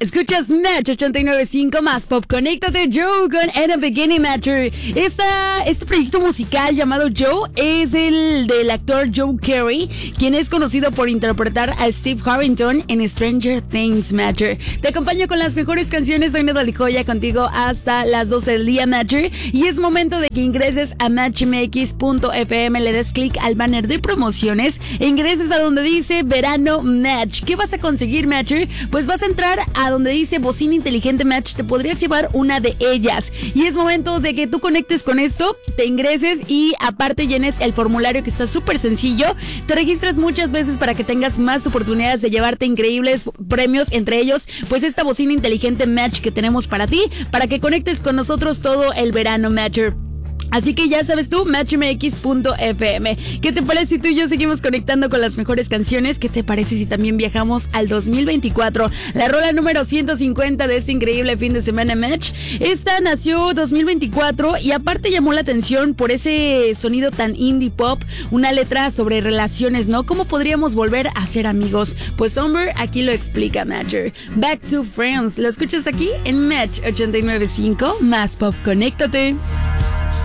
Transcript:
Escuchas Match 89.5 más Pop. Conéctate, Joe, con In a Beginning Matter. Este proyecto musical llamado Joe es el del actor Joe Carey, quien es conocido por interpretar a Steve Harrington en Stranger Things, Matter. Te acompaño con las mejores canciones. Soy Natalie Joya, contigo hasta las 12 del día, Matter. Y es momento de que ingreses a matchmx.fm, le des clic al banner de promociones e ingreses a donde dice Verano Match. ¿Qué vas a conseguir, Matter? Pues vas a entrar a donde dice bocina inteligente Match, te podrías llevar una de ellas. Y es momento de que tú conectes con esto, te ingreses y aparte llenes el formulario, que está súper sencillo. Te registras muchas veces para que tengas más oportunidades de llevarte increíbles premios, entre ellos pues esta bocina inteligente Match que tenemos para ti, para que conectes con nosotros todo el verano, Matcher. Así que ya sabes tú, matchmx.fm. ¿Qué te parece si tú y yo seguimos conectando con las mejores canciones? ¿Qué te parece si también viajamos al 2024? La rola número 150 de este increíble fin de semana Match. Esta nació 2024 y aparte llamó la atención por ese sonido tan indie pop, una letra sobre relaciones, ¿no? ¿Cómo podríamos volver a ser amigos? Pues Somber aquí lo explica, Matcher. Back to Friends. Lo escuchas aquí en Match 89.5 más Pop. Conéctate.